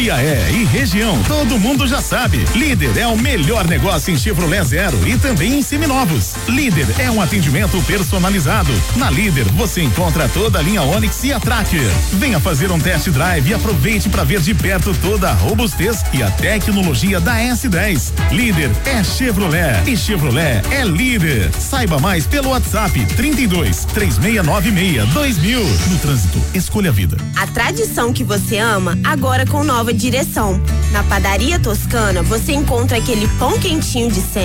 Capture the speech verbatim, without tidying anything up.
Iaié e região, todo mundo já sabe. Líder é o melhor negócio em Chevrolet Zero e também em seminovos. Líder é um atendimento personalizado. Na Líder você encontra toda a linha Onix e a Tracker. Venha fazer um test drive e aproveite para ver de perto toda a robustez e a tecnologia da S dez. Líder é Chevrolet e Chevrolet é líder. Saiba mais pelo WhatsApp trinta e dois, três seis nove seis, dois mil. No trânsito, escolha a vida. A tradição que você ama, agora com nova direção. Na Padaria Toscana, você encontra aquele pão quentinho de sempre.